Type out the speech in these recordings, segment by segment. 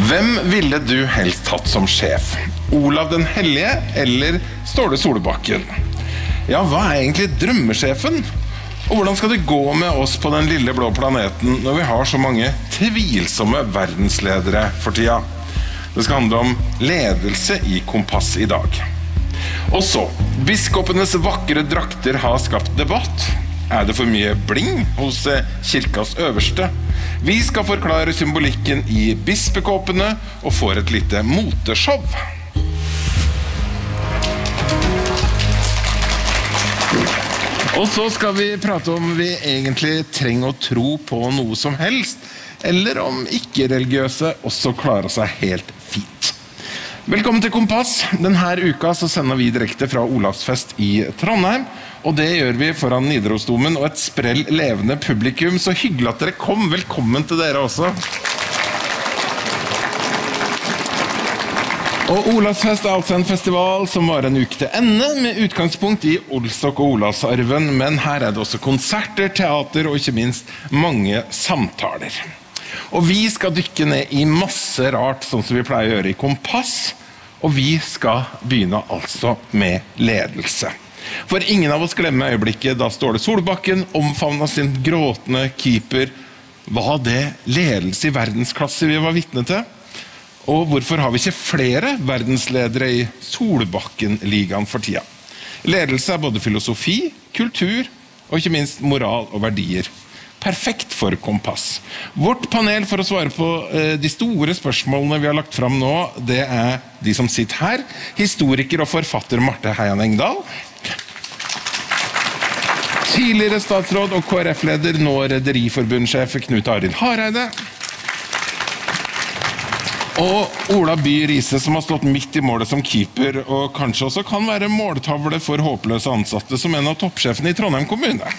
Hvem ville du helst hatt som sjef? Olav den Hellige eller Ståle Solbakken? Ja, hva egentlig drømmesjefen? Og hvordan skal det gå med oss på den lille blå planeten når vi har så mange tvilsomme verdensledere for tida? Det skal handle om ledelse i Kompass i dag. Og så, biskopenes vakre drakter har skapt debatt. Er det for mye bling hos kirkas øverste? Vi skal forklare symbolikken i bispekåpene og får et lite moteshow. Og så skal vi prate om vi egentlig trenger å tro på noe som helst, eller om ikke-religiøse også klarer seg helt fint. Velkommen til Kompass. Denne uka så sender vi direkte fra Olavsfest i Trondheim, og det gjør vi foran Nidarosdomen og et sprell levende publikum. Så hyggelig at dere kom. Velkommen til dere også. Og Olavsfest er altså en festival som var en uke til ende, med utgangspunkt i Olsok og Olavsarven, men her er det også konserter, teater og ikke minst mange samtaler. Og vi skal dykke ned i masse rart, sånn som vi pleier å gjøre i Kompass, og vi skal begynne altså med ledelse. For ingen av oss glemmer øyeblikket da Ståle Solbakken omfavnet sin gråtende keeper. Var det ledelse i verdensklasse vi var vitne til? Og hvorfor har vi ikke flere verdensledere i Solbakken-ligaen for tida? Ledelse er både filosofi, kultur og ikke minst moral og verdier. Perfekt for Kompass. Vårt panel for å svare på de store spørsmålene vi har lagt fram nå, det er de som sitter her. Historiker og forfatter Marte Heian Engdahl. Tidligere statsråd og KrF-leder, nå Rederiforbundsjef Knut Arild Hareide. Og Ola By Riise, som har stått midt i målet som keeper, og kanskje også kan være måltavle for håpløse ansatte som en av toppsjefene i Trondheim kommune.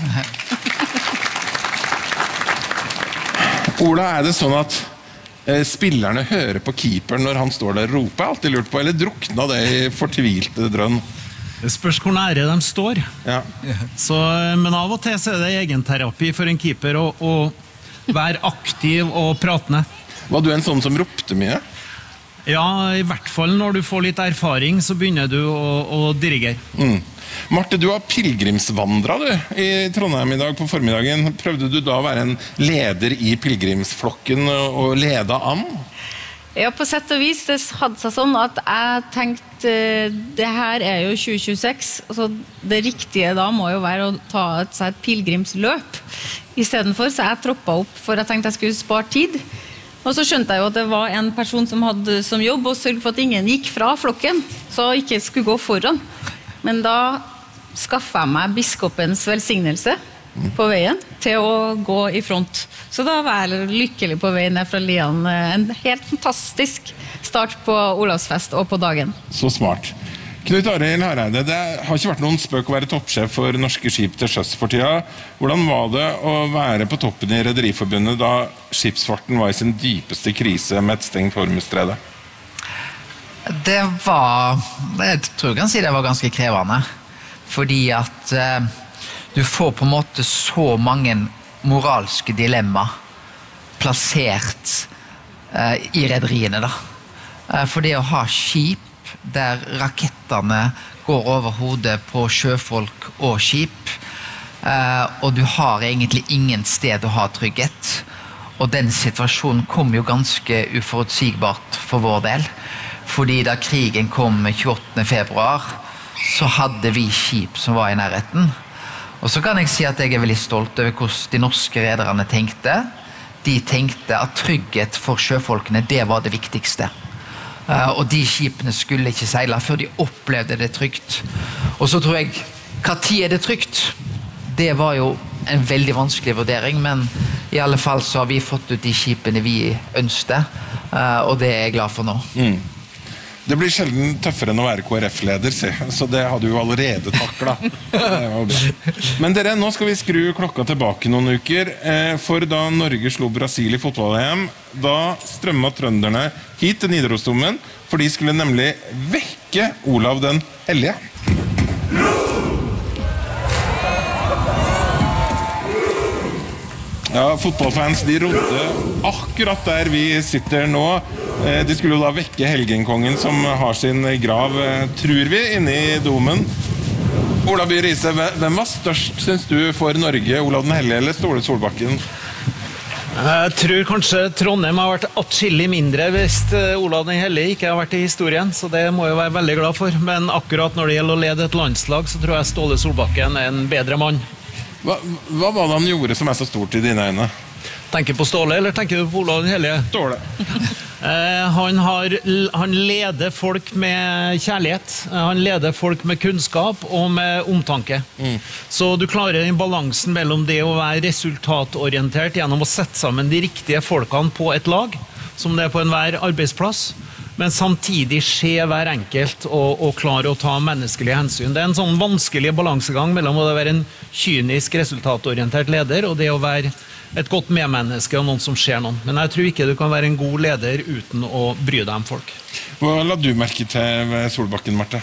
Ola, er det sånn at spillerne hører på keeperen når han står der og roper? Jeg har alltid lurt på, eller drukna det i fortvilte drønn? Det spørs hvor nære de står. Ja. Så, men av og til så er det egenterapi for en keeper å være aktiv og pratende. Var du en sånn som ropte mye? Ja, i hvert fall når du får litt erfaring, så begynner du å dirigere. Marte, du har pilgrimsvandret i Trondheim i dag på formiddagen. Prøvde du da å være en leder i pilgrimsflokken og lede an? Ja, på sett og vis. Det hadde seg sånn at jeg tenkte, det her er jo 2026, så det riktige da må jo være å ta et pilgrimsløp i stedet for, så jeg troppet opp for jeg tenkte jeg skulle spare tid. Og så skjønte jeg jo at det var en person som hadde som jobb å sørge for at ingen gikk fra flokken, så ikke skulle gå foran. Men da skaffet jeg meg biskopens velsignelse på veien til å gå i front. Så da var jeg lykkelig på vei ned fra Lian. En helt fantastisk start på Olavsfest og på dagen. Så smart. Knut Arild Hareide, det har ikke vært noen spøk å være toppsjef for norske skip til sjøs for tida. Hvordan var det å være på toppen i Rederiforbundet da skipsfarten var i sin dypeste krise med et stengt Hormuzstredet? Det var, jeg tror jeg kan si det var ganske krevende, fordi at du får på en måte så mange moralske dilemma plassert i rederiene da. For det å ha skip der rakettene går over hodet på sjøfolk og skip, og du har egentlig ingen sted å ha trygghet, og den situasjonen kom jo ganske uforutsigbart for vår del. Fordi da krigen kom 28. februar, så hadde vi skip som var i nærheten. Og så kan jeg si at jeg er veldig stolt over hvordan de norske rederne tenkte. De tenkte at trygghet for sjøfolkene, det var det viktigste. Og de skipene skulle ikke seile før de opplevde det trygt. Og så tror jeg, hva tid er det trygt? Det var jo en veldig vanskelig vurdering, men i alle fall så har vi fått ut de skipene vi ønsket, og det er jeg glad for nå. Det blir sjelden tøffere enn å være KrF-leder, så det hadde du jo allerede taklet. Men dere, nå skal vi skru klokka tilbake noen uker, for da Norge slo Brasil i fotball-EM, da strømmet trønderne hit til Nidarosdomen, for de skulle nemlig vekke Olav den Hellige. Ja, fotballfans, de rodde akkurat der vi sitter nå, De skulle jo da vekke helgenkongen som har sin grav, tror vi, inne i domen. Ola By Riise, hvem var størst, synes du, for Norge? Olav den Hellige eller Ståle Solbakken? Jeg tror kanskje Trondheim har vært atskillig mindre hvis Olav den Hellige ikke har vært i historien, så det må jeg være veldig glad for. Men akkurat når det gjelder å lede et landslag, så tror jeg Ståle Solbakken er en bedre mann. Hva var det han gjorde som er så stort i dine øyne? Tenker du på Ståle, eller tenker du på Olav den Hellige? Ståle. Han leder folk med kjærlighet, han leder folk med kunnskap og med omtanke. Så du klarer den balansen mellom det å være resultatorientert gjennom å sette sammen de riktige folkene på et lag, som det er på enhver arbeidsplass, men samtidig se hver enkelt og klare å ta menneskelige hensyn. Det er en sånn vanskelig balansegang mellom å være en kynisk resultatorientert leder og det å være et godt medmenneske og noen som ser noen. Men jeg tror ikke du kan være en god leder uten å bry deg om folk. Hva la du merke til ved Solbakken, Marte?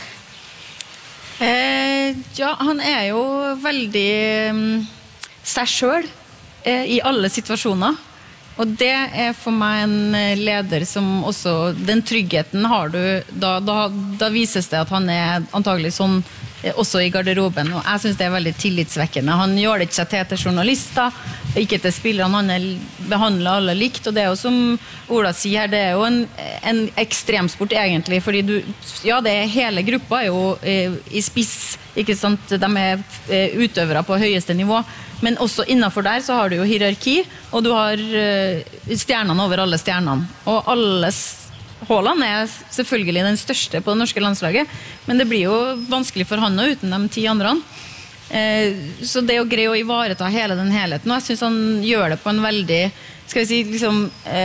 Ja, han er jo veldig seg selv i alle situasjoner. Og det er for meg en leder som også, den tryggheten har du, da vises det at han er antagelig sånn også i garderoben, og jeg synes det er veldig tillitsvekkende. Han gjør det ikke til journalister, ikke til spillerne, han behandler alle likt, og det er jo som Ola sier, det er jo en ekstremsport egentlig, fordi det er hele gruppa er jo i spiss, ikke sant? De er utøvere på høyeste nivå, men også innenfor der så har du jo hierarki, og du har stjernene over alle stjernene, og Haaland er selvfølgelig den største på det norske landslaget, men det blir jo vanskelig for han og uten de 10 andre. Så det å greie å ivareta hele den helheten, og jeg synes han gjør det på en veldig, skal vi si, liksom,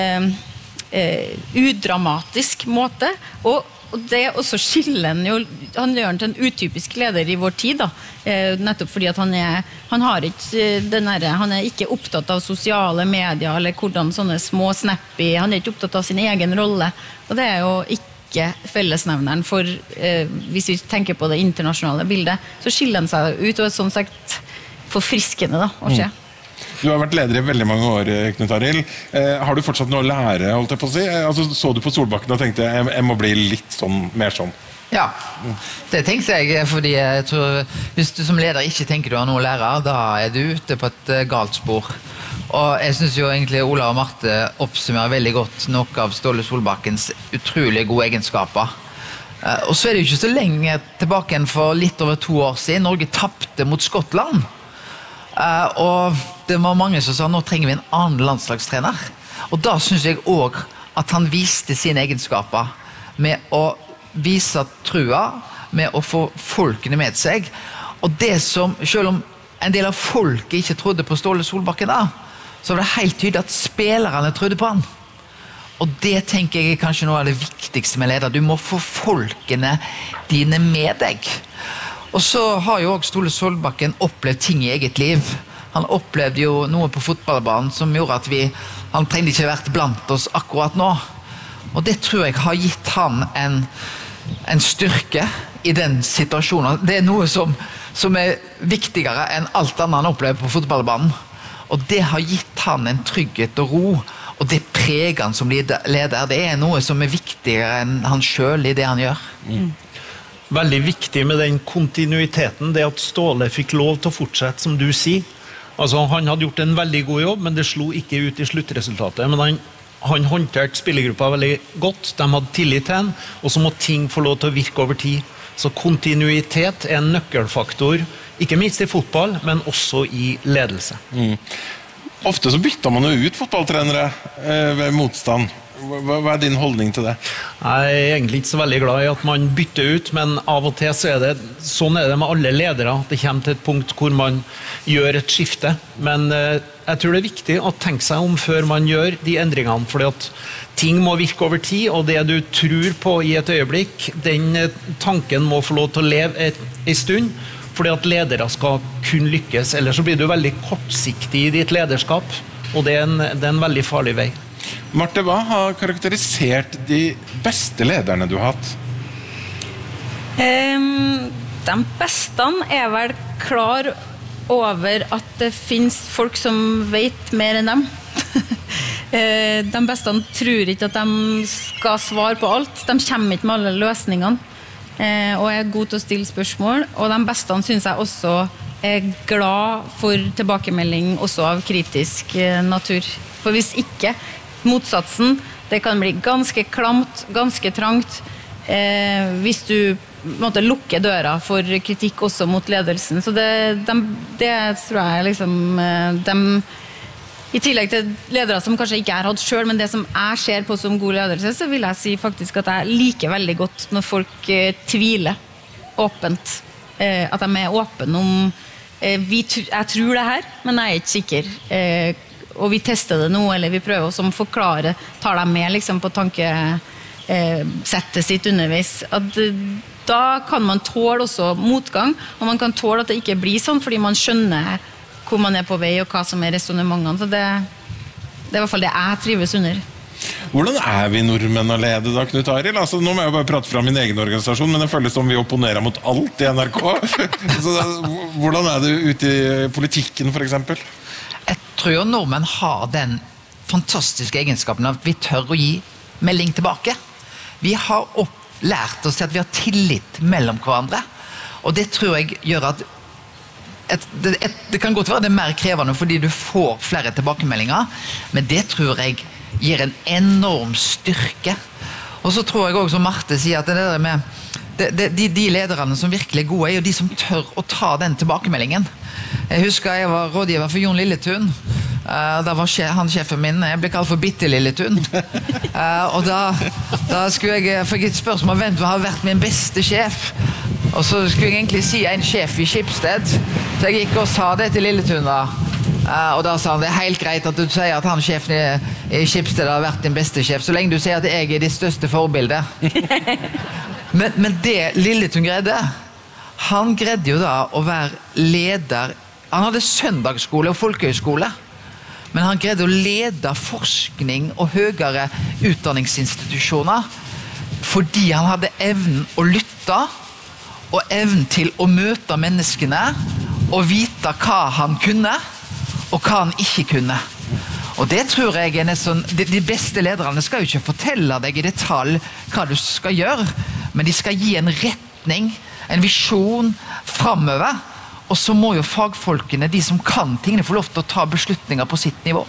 udramatisk måte, og det også skiller han jo, han gjør han til en utypisk leder i vår tid da, nettopp fordi at han er ikke opptatt av sosiale medier eller hvordan sånne små snappy, han er ikke opptatt av sin egen rolle, og det er jo ikke fellesnevneren for, hvis vi tenker på det internasjonale bildet, så skiller han seg ut og er sånn sagt forfriskende da, å se. Du har vært leder i veldig mange år, Knut Arild. Har du fortsatt noe å lære, holdt jeg på å si? Altså, så du på Solbakken og tenkte, jeg må bli litt sånn, mer sånn? Ja, det tenkte jeg, fordi jeg tror, hvis du som leder ikke tenker du har noe å lære, da er du ute på et galt spor. Og jeg synes jo egentlig Ola og Marte oppsummerer veldig godt noe av Ståle Solbakkens utrolig gode egenskaper. Og så er det jo ikke så lenge tilbake enn for litt over 2 år siden Norge tappte mot Skottland. Og det var mange som sa, nå trenger vi en annen landslagstrener. Og da synes jeg også at han viste sine egenskaper med å vise trua, med å få folkene med seg. Og det som, selv om en del av folket ikke trodde på Ståle Solbakken da, så var det helt tydelig at spillerne trodde på han. Og det tenker jeg er kanskje noe av det viktigste med leder. Du må få folkene dine med deg. Og så har jo også Ståle Solbakken opplevd ting i eget liv. Han opplevde jo noe på fotballbanen som gjorde at han trengte ikke vært blant oss akkurat nå. Og det tror jeg har gitt han en styrke i den situasjonen. Det er noe som er viktigere enn alt annet han opplever på fotballbanen. Og det har gitt han en trygghet og ro, og det preger han som leder. Det er noe som er viktigere enn han selv i det han gjør. Veldig viktig med den kontinuiteten, det at Ståle fikk lov til å fortsette, som du sier. Altså, han hadde gjort en veldig god jobb, men det slo ikke ut i sluttresultatet. Men han håndterte spillergruppa veldig godt, de hadde tillit til han, og så må ting få lov til å virke over tid. Så kontinuitet er en nøkkelfaktor, ikke minst i fotball, men også i ledelse. Ofte så bytter man jo ut fotballtrenere ved motstand. Hva er din holdning til det? Jeg er egentlig ikke så veldig glad i at man bytter ut, men av og til så er det, sånn er det med alle ledere, at det kommer til et punkt hvor man gjør et skifte. Men jeg tror det er viktig å tenke seg om før man gjør de endringene, fordi at ting må virke over tid, og det du tror på i et øyeblikk, den tanken må få lov til å leve en stund, fordi at ledere skal kun lykkes, ellers så blir du veldig kortsiktig i ditt lederskap, og det er en veldig farlig vei. Marte, hva har karakterisert de beste lederne du har hatt? De beste er vel klar over at det finnes folk som vet mer enn dem. De beste tror ikke at de skal svare på alt. De kommer ikke med alle løsningene. Og er god til å stille spørsmål. Og de beste synes jeg også er glad for tilbakemelding også av kritisk natur. For hvis ikke, motsatsen, det kan bli ganske klamt, ganske trangt, hvis du måtte lukke døra for kritikk også mot ledelsen. Så det tror jeg liksom I tillegg til ledere som kanskje ikke hatt selv, men det som jeg ser på som god ledelse, så vil jeg si faktisk at jeg liker veldig godt når folk tviler åpent. At de åpne om jeg tror det her, men jeg ikke sikker. Og vi tester det nå, eller vi prøver å forklare, tar dem med liksom, på tankesettet sitt undervis. At da kan man tåle også motgang, og man kan tåle at det ikke blir sånn, fordi man skjønner hvor man på vei, og hva som resonementene. Så det I hvert fall det jeg trives under. Hvordan vi nordmenn å lede da, Knut Arild? Altså, nå må jeg bare prate fra min egen organisasjon, men det føles som vi opponerer mot alt I NRK. Så hvordan det ute I politikken, for eksempel? Jeg tror jo nordmenn har den fantastiske egenskapen at vi tør å gi melding tilbake. Vi har lært oss at vi har tillit mellom hverandre, og det tror jeg gjør at det kan godt være det mer krevende fordi du får flere tilbakemeldinger, men det tror jeg gir en enorm styrke. Og så tror jeg også, som Marte sier, at det der med de lederne som virkelig gode jo de som tør å ta den tilbakemeldingen. Jeg husker jeg var rådgiver for Jon Lilletun. Da var han sjefen min, jeg ble kalt for Bitte Lilletun. Og da skulle jeg få et spørsmål hvem har vært min beste sjef. Og så skulle jeg egentlig si en sjef I Schibsted. Så jeg gikk og sa det til Lilletun da. Og da sa han, det helt greit at du sier at han sjefen I Schibsted har vært din beste sjef, så lenge du sier at jeg ditt største forbilde. men det Lilletun greide, han greide jo da å være leder. Han hadde søndagsskole og folkehøyskole, men han greide å lede forskning og høyere utdanningsinstitusjoner fordi han hadde evnen å lytte og evnen til å møte menneskene og vite hva han kunne og hva han ikke kunne. Og det tror jeg nesten, de beste lederne skal jo ikke fortelle deg I detalj hva du skal gjøre, men de skal gi en retning, en visjon fremover, og så må jo fagfolkene, de som kan tingene, få lov til å ta beslutninger på sitt nivå.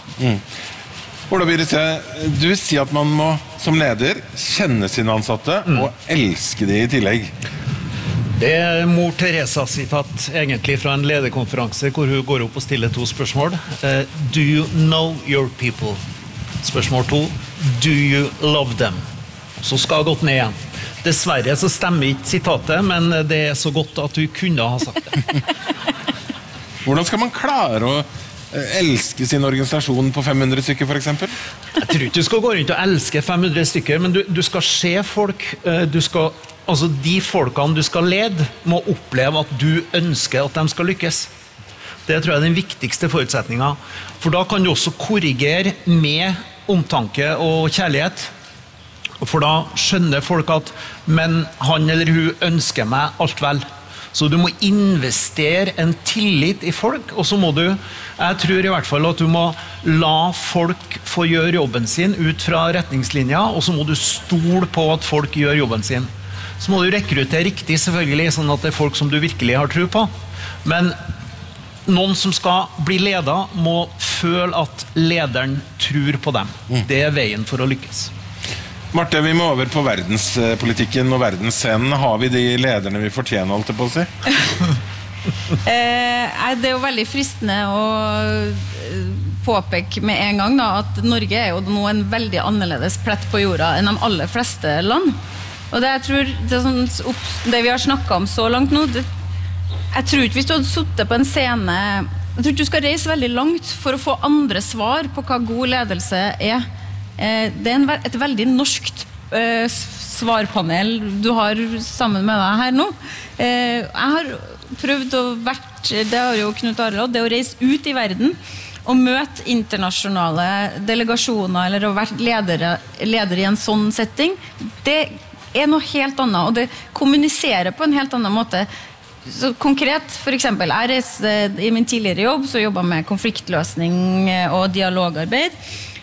Ola Byrise, du sier at man må som leder kjenne sine ansatte og elske de I tillegg. Det mor Teresa sitat egentlig fra en lederkonferanse hvor hun går opp og stiller 2 spørsmål. Do you know your people? Spørsmål 2. Do you love them? Så skal gått ned igjen. Dessverre så stemmer ikke sitatet, men det så godt at du kunne ha sagt det. Hvordan skal man klare å elske sin organisasjon på 500 stykker, for eksempel? Jeg tror ikke du skal gå rundt og elske 500 stykker, men du skal se folk, altså de folkene du skal lede, må oppleve at du ønsker at de skal lykkes. Det tror jeg den viktigste forutsetningen. For da kan du også korrigere med omtanke og kjærlighet. For da skjønner folk at men han eller hun ønsker meg alt vel. Så du må investere en tillit I folk, og så må du, jeg tror I hvert fall at du må la folk få gjøre jobben sin ut fra retningslinjer, og så må du stole på at folk gjør jobben sin. Så må du rekruttere riktig selvfølgelig, sånn at det folk som du virkelig har tro på. Men noen som skal bli ledet må føle at lederen tror på dem. Det veien for å lykkes. Marte, vi må over på verdenspolitikken og verdensscenen. Har vi de lederne vi fortjener, holdt det på å si? Det jo veldig fristende å påpeke med en gang da, at Norge jo nå en veldig annerledes plett på jorda enn de aller fleste land. Og det jeg tror, det vi har snakket om så langt nå, jeg tror ikke hvis du hadde suttet på en scene, jeg tror ikke du skal reise veldig langt for å få andre svar på hva god ledelse Det et veldig norskt svarpanel du har sammen med deg her nå. Jeg har prøvd å det har jo Knut Arild, det å reise ut I verden og møte internasjonale delegasjoner eller å være leder I en sånn setting, det noe helt annet, og det kommuniserer på en helt annen måte. Så konkret, for eksempel, jeg reiste I min tidligere jobb, så jobbet med konfliktløsning og dialogarbeid.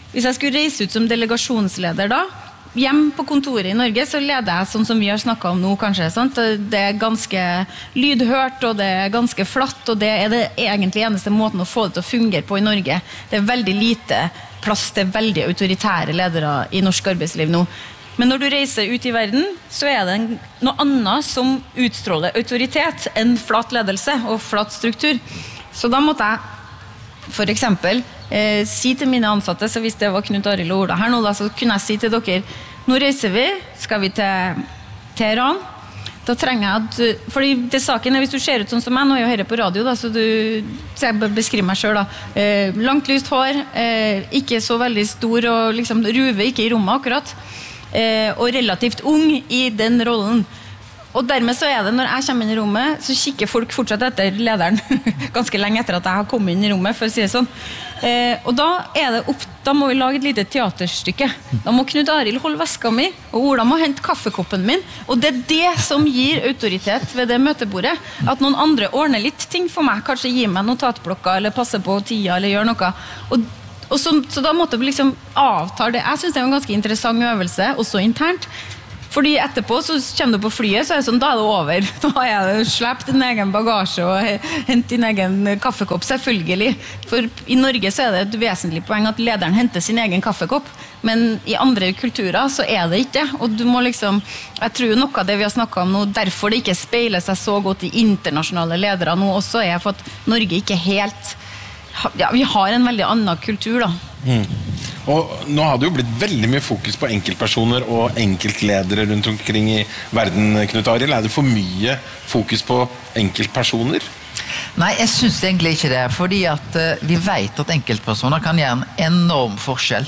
hvis jeg skulle reise ut som delegasjonsleder da, hjem på kontoret i Norge, så leder jeg sånn som vi har snakket om nå, kanskje, sant? Det ganske lydhørt, og det ganske flatt, og det det egentlig eneste måten å få det til å fungere på i Norge. Det veldig lite plass til veldig autoritære ledere i norsk arbeidsliv nå. Men når du reiser ut i verden, så det noe annet som utstråler autoritet enn flat ledelse og flat struktur. Så da måtte jeg for eksempel si til mine ansatte, så hvis det var Knut Arild og Ola her nå, da, så kunne jeg si til dere, nå reiser vi, skal vi til Teheran, da trenger jeg at, fordi det saken hvis du ser ut sånn som meg, nå jo her på radio da, så jeg beskriver meg selv da, langt lyst hår, ikke så veldig stor og liksom ruve ikke i rommet akkurat, og relativt ung i den rollen. Og dermed så det, når jeg kommer inn i rommet, så kikker folk fortsatt etter lederen, ganske lenge etter at jeg har kommet inn i rommet, for å si det sånn. Og da da må vi lage et lite teaterstykke. Da må Knut Arild holde veska mi, og Ola må hente kaffekoppen min, og det det som gir autoritet ved det møtebordet, at noen andre ordner litt ting for meg, kanskje gi meg notatblokker, eller passe på tida, eller gjør noe. Og så da måtte vi liksom avtale det. Jeg synes det en ganske interessant øvelse, også internt, fordi etterpå så kommer du på flyet, så det sånn, da det over. Da det slept din egen bagasje og hent din egen kaffekopp, selvfølgelig. For i Norge så det et vesentlig poeng at lederen henter sin egen kaffekopp, men i andre kulturer så det ikke. Og du må liksom, jeg tror noe av det vi har snakket om nå, derfor det ikke speiler seg så godt i internasjonale ledere nå også, for at Norge ikke helt, ja, vi har en veldig annen kultur da. Og nå har det jo blitt veldig mye fokus på enkeltpersoner og enkeltledere rundt omkring i verden, Knut Arild. Det for mye fokus på enkeltpersoner? Nei, jeg synes egentlig ikke det, fordi at vi vet at enkeltpersoner kan gjøre en enorm forskjell.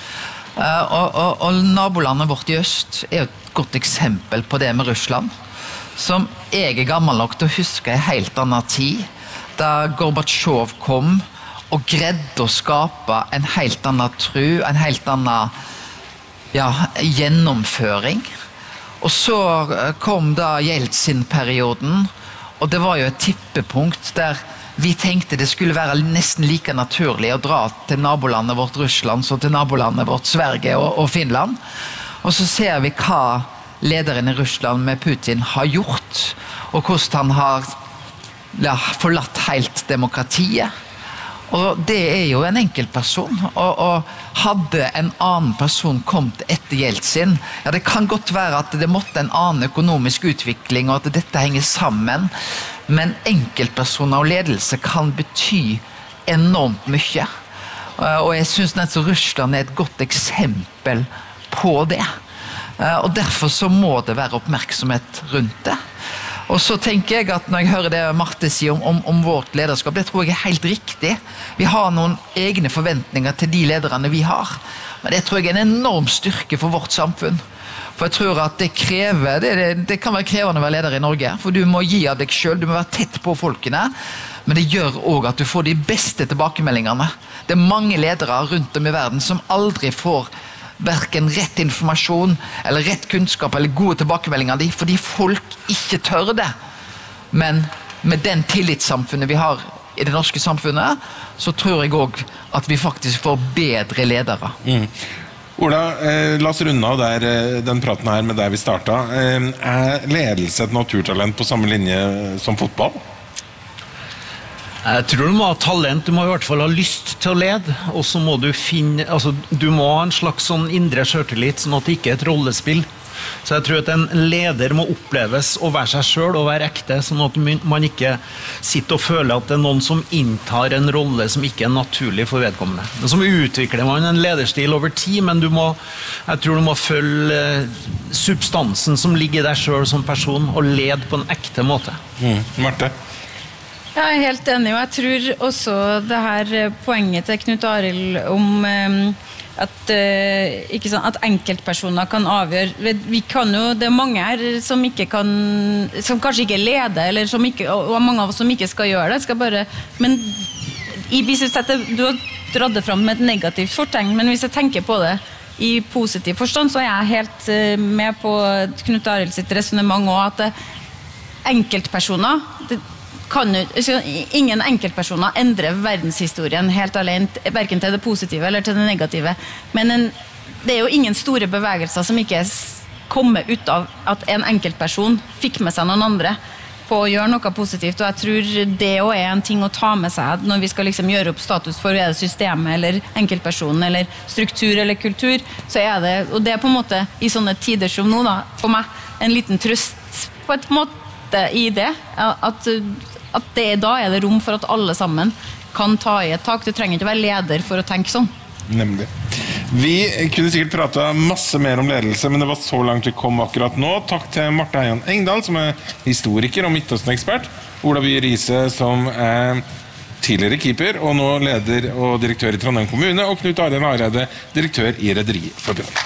Og nabolandet vårt i øst jo et godt eksempel på det med Russland, som jeg gammel nok til å huske en helt annen tid, da Gorbatsjov kom, og greide å skape en helt annen tro, en helt annen gjennomføring. Og så kom da Jeltsin-perioden, og det var jo et tippepunkt der vi tenkte det skulle være nesten like naturlig å dra til nabolandet vårt Russland som til nabolandet vårt Sverige og Finland. Og så ser vi hva lederen i Russland med Putin har gjort, og hvordan han har forlatt helt demokratiet. Og det jo en enkeltperson, og hadde en annen person kommet etter Jeltsin, det kan godt være at det måtte en annen økonomisk utvikling, og at dette henger sammen, men enkeltpersoner og ledelse kan bety enormt mye. Og jeg synes nesten Russland et godt eksempel på det. Og derfor så må det være oppmerksomhet rundt det. Og så tenker jeg at når jeg hører det Marte sier om vårt lederskap, det tror jeg helt riktig. Vi har noen egne forventninger til de lederne vi har. Men det tror jeg en enorm styrke for vårt samfunn. For jeg tror at det krever, det kan være krevende å være leder i Norge, for du må gi av deg selv, du må være tett på folkene, men det gjør også at du får de beste tilbakemeldingene. Det mange ledere rundt om i verden som aldri får hverken rett informasjon, eller rett kunnskap, eller gode tilbakemeldinger, fordi folk ikke tør det. Men med den tillitssamfunnet vi har i det norske samfunnet, så tror jeg også at vi faktisk får bedre ledere. Ola, la oss runde av den praten her med der vi startet. Ledelse et naturtalent på samme linje som fotball? Jeg tror du må ha talent, du må i hvert fall ha lyst til å lede, og så må du finne, altså du må ha en slags sånn indre selvtillit, sånn at det ikke et rollespill. Så jeg tror at en leder må oppleves å være seg selv og være ekte, sånn at man ikke sitter og føler at det noen som inntar en rolle som ikke naturlig for vedkommende. Men så utvikler man en lederstil over tid, men jeg tror du må følge substansen som ligger i deg selv som person, og lede på en ekte måte. Marte? Jeg helt enig, og jeg tror også det her poenget til Knut Arild om at, ikke sant, at enkeltpersoner kan avgjøre. Vi kan jo, det mange her som ikke kan, som kanskje ikke leder, eller som ikke, og mange av oss som ikke skal gjøre det, skal bare, men hvis jeg setter, du har dratt det fram med et negativt fortegn, men hvis jeg tenker på det i positiv forstand, så jeg helt med på Knut Arild sitt resonemang også, at enkeltpersoner, ingen enkeltpersoner endrer verdenshistorien helt alene, hverken til det positive eller til det negative. Men det jo ingen store bevegelser som ikke kommer ut av at en enkeltperson fikk med seg noen andre på å gjøre noe positivt, og jeg tror det også en ting å ta med seg når vi skal liksom gjøre opp status for det systemet, eller enkeltpersonen, eller struktur, eller kultur, så det, og det på en måte i sånne tider som nå da, for meg, en liten trøst på et måte i det, at da det rom for at alle sammen kan ta i et tak. Du trenger ikke være leder for å tenke sånn. Nemlig. Vi kunne sikkert prate masse mer om ledelse, men det var så langt vi kom akkurat nå. Takk til Marte Heian Engdahl, som historiker og Midtøsten-ekspert, Ola By Riise, som tidligere keeper, og nå leder og direktør i Trondheim kommune, og Knut Arild Hareide, direktør i Rederiforbundet.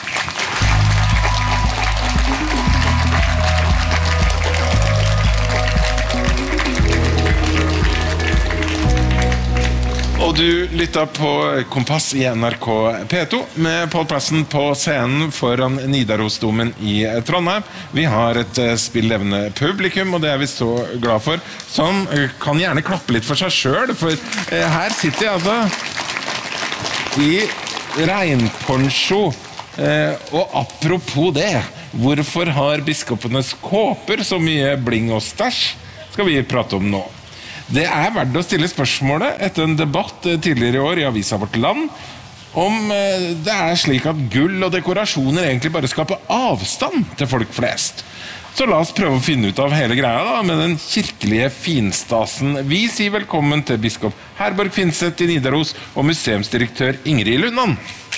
Og du lytter på Kompass i NRK P2 med Pål Plassen på scenen foran Nidarosdomen i Trondheim. Vi har et spillevende publikum, og det vi så glad for, som kan gjerne klappe litt for seg selv, for her sitter jeg altså i regnponcho. Og apropos det, hvorfor har biskopenes kåper så mye bling og stæsj, skal vi prate om nå. Det verdt å stille spørsmålet etter en debatt tidligere i år i Avisa Vårt Land om det slik at gull og dekorasjoner egentlig bare skaper avstand til folk flest. Så la oss prøve å finne ut av hele greia da, med den kirkelige finstasen. Vi sier velkommen til biskop Herborg Finseth i Nidaros og museumsdirektør Ingrid Lundan.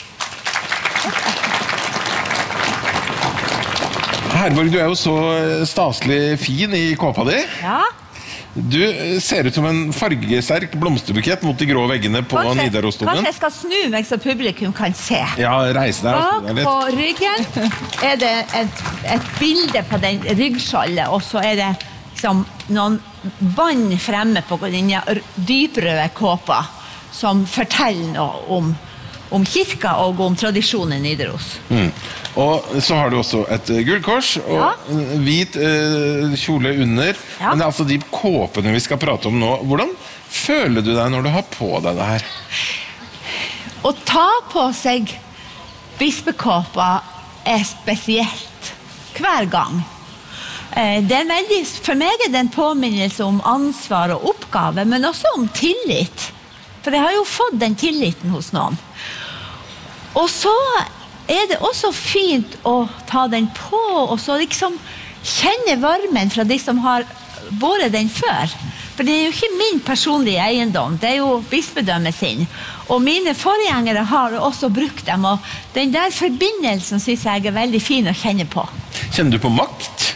Herborg, du jo så staselig fin i kåpa di. Ja. Du ser ut som en fargesterk blomsterbukett mot de grå veggene på Nidarosdomen. Kanskje jeg skal snu meg så publikum kan se. Ja, reis deg og snu deg litt. Bak på ryggen det et bilde på den ryggskjoldet, og så det liksom noen bånd fremme på den dyprøde kåpa som forteller noe om kirka og om tradisjonen i Nidaros. Og så har du også et gullkors og hvit kjole under. Ja. Men det altså de kåpene vi skal prate om nå. Hvordan føler du deg når du har på deg det her? Å ta på seg bispekåpa spesielt hver gang. Det veldig, for meg det en påminnelse om ansvar og oppgave, men også om tillit. For jeg har jo fått den tilliten hos noen. Og så det også fint å ta den på, og så liksom kjenne varmen fra de som har båret den før. For det jo ikke min personlige eiendom, det jo bispedømmet sin. Og mine forgjengere har også brukt dem, og den der forbindelsen synes jeg veldig fin å kjenne på. Kjenner du på makt?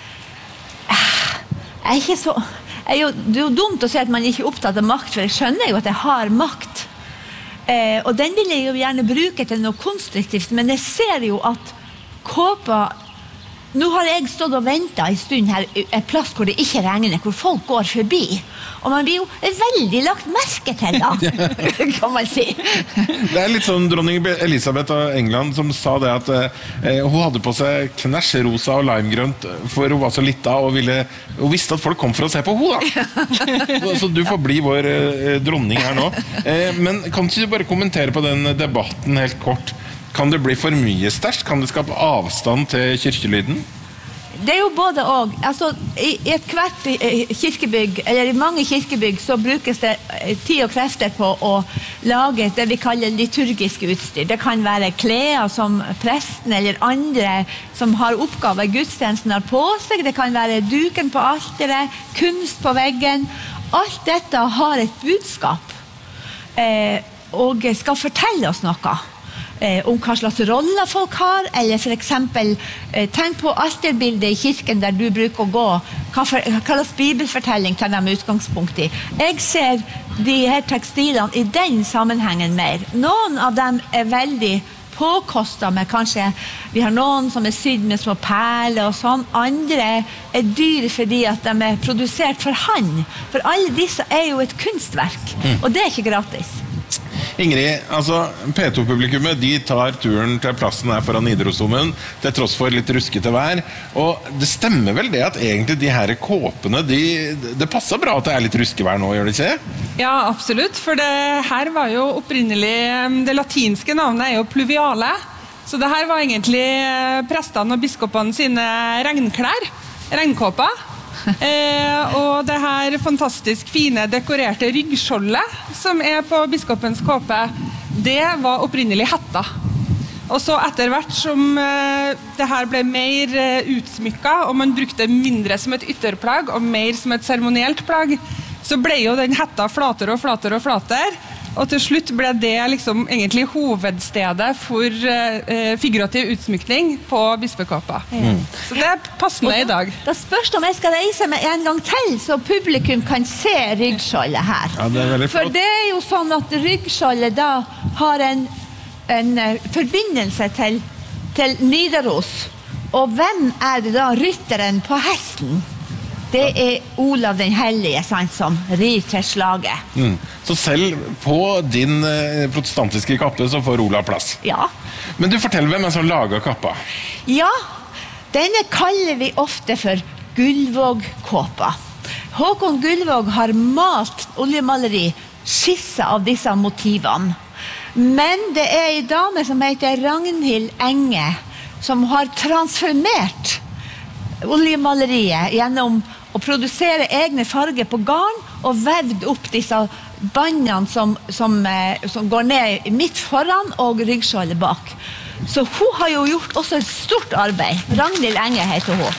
Ikke så... Det jo dumt å si at man ikke opptatt av makt, for jeg skjønner jo at jeg har makt. Og den vil jeg jo gjerne bruke til noe konstruktivt, men jeg ser jo at kåpa... Nå har jeg stått og ventet en stund her, et plass hvor det ikke regner, hvor folk går forbi. Og man blir jo veldig lagt merke til da, kan man si. Det litt sånn dronning Elisabeth av England som sa det at hun hadde på seg knæsj rosa og limegrønt, for hun var så lita og hun visste at folk kom for å se på henne da. Så du får bli vår dronning her nå. Men kan ikke du bare kommentere på den debatten helt kort? Kan det bli for mye stæsj? Kan det skape avstand til kirkelyden? Det jo både og. Altså, i et hvert kirkebygg, eller i mange kirkebygg, så brukes det tid og krefter på å lage det vi kaller liturgisk utstyr. Det kan være klær som presten eller andre som har oppgaver i gudstjenesten har på seg. Det kan være duken på alteret, kunst på veggen. Alt dette har et budskap og skal fortelle oss noe. Om hva slags roller folk har, eller for eksempel tenk på alterbildet i kirken der du bruker å gå, hva slags bibelfortelling tar de utgangspunkt i. Jeg ser de her tekstilene i den sammenhengen mer. Noen av dem veldig påkostet med kanskje, vi har noen som sydd med små perler og sånn, andre dyr fordi at de produsert for hand, for alle disse jo et kunstverk, og det ikke gratis. Ingrid, altså P2-publikummet, de tar turen til plassen her foran Nidarosdomen, til tross for litt ruskete vær, og det stemmer vel det at egentlig de her kåpene, det passer bra at det litt ruskevær nå, gjør det ikke? Ja, absolutt, for det her var jo opprinnelig, det latinske navnet jo pluviale, så det her var egentlig prestene og biskopene sine regnklær, regnkåper. Og det her fantastisk fine dekorerte ryggskjoldet som på biskopens kåpe, det var opprinnelig hetta. Og så etter hvert som det her ble mer utsmykket, og man brukte mindre som et ytterplagg og mer som et seremonielt plagg, så ble jo den hetta flatere og flatere og flatere. Og til slutt ble det liksom egentlig hovedstedet for figurativ utsmykning på bispekåpa. Så det passende i dag. Da spørs det om jeg skal reise meg en gang til, så publikum kan se ryggskjoldet her. Ja, det veldig flott. For det jo sånn at ryggskjoldet da har en forbindelse til Nidaros. Og hvem det da rytteren på hesten? Det Olav den Hellige, sant, som rir til slaget. Så selv på din protestantiske kappe så får Olav plass. Ja. Men du forteller hvem som lager kappa? Ja, denne kaller vi ofte for Gullvåg-kåpa. Håkon Gullvåg har malt oljemaleri, skisse av disse motivene. Men det en dame som heter Ragnhild Enge, som har transformert oljemaleriet gjennom å produsere egne farger på garn og vevd opp disse bandene som går ned midt foran og ryggskjoldet bak. Så hun har jo gjort også et stort arbeid. Ragnhild Enge heter hun.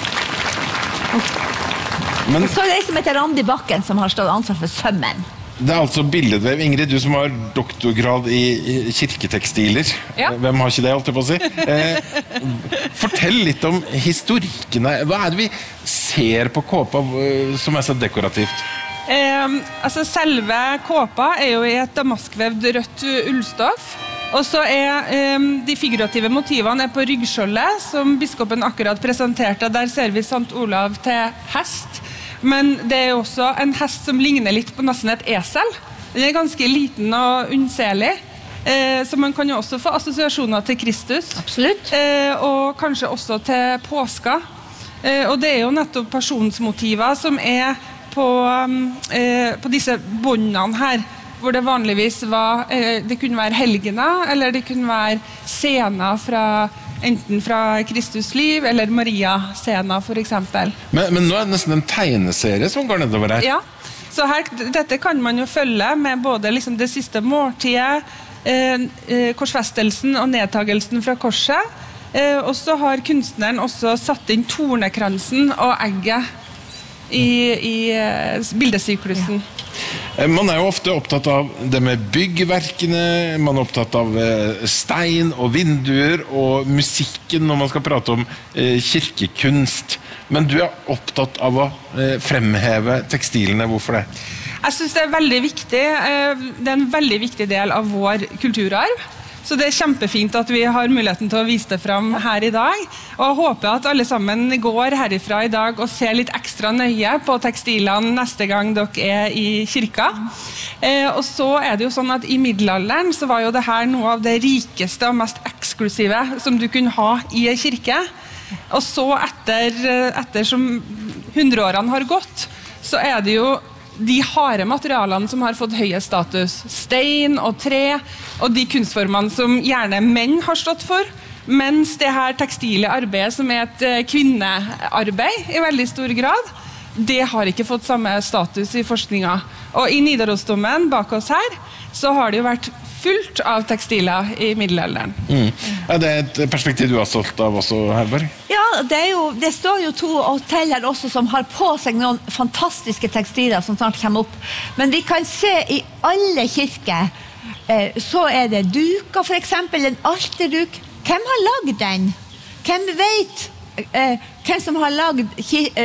Og så det som heter Randi Bakken som har stått ansvar for sømmen. Det altså billedvev. Ingrid, du som har doktorgrad i kirketekstiler. Ja. Hvem har ikke det, holdt jeg på å si? Fortell litt om historikkene. Hva det vi ser på kåpa som så dekorativt? Altså selve kåpa jo i et damaskvevd rødt ullstoff. Og så de figurative motivene på ryggskjoldet, som biskopen akkurat presenterte. Der ser vi Sant Olav til hest. Men det også en hest som ligner litt på nesten et esel. Den ganske liten og unnselig. Så man kan jo også få assosiasjoner til Kristus. Absolutt. Og kanskje også til påska. Og det jo nettopp pasjonsmotiver som på disse båndene her, hvor det vanligvis var, det kunne være helgener, eller det kunne være scener enten fra Kristus liv, eller Maria-scener for eksempel. Men nå det nesten en tegneserie som går nedover her. Ja, så dette kan man jo følge med både liksom det siste måltidet, korsfestelsen og nedtagelsen fra korset, og så har kunstneren også satt inn tornekransen og egget i bildesyklusen. Man jo ofte opptatt av det med byggverkene, man opptatt av stein og vinduer og musikken når man skal prate om kirkekunst. Men du opptatt av å fremheve tekstilene. Hvorfor det? Jeg synes det veldig viktig. Det en veldig viktig del av vår kulturarv. Så det kjempefint at vi har muligheten til å vise det fram her i dag. Og jeg håper at alle sammen går herifra i dag og ser litt ekstra nøye på tekstilene neste gang dere i kirka. Og så det jo sånn at i middelalderen så var jo det her noe av det rikeste og mest eksklusive som du kunne ha i en kirke. Og så etter som 100-årene har gått, så det jo de harde materialene som har fått høye status. Stein og tre, og de kunstformene som gjerne menn har stått for, mens det her tekstile arbeidet som et kvinnearbeid i veldig stor grad, det har ikke fått samme status i forskningen. Og i Nidarosdomen bak oss her, så har det jo vært fullt av tekstiler i middelalderen. Det et perspektiv du har stolt av også, Herborg? Ja, det står jo 2 hoteller også som har på seg noen fantastiske tekstiler som snart kommer opp. Men vi kan se i alle kirker, så det duker, for eksempel en alterduk. Hvem har laget den? Hvem vet hvem som har laget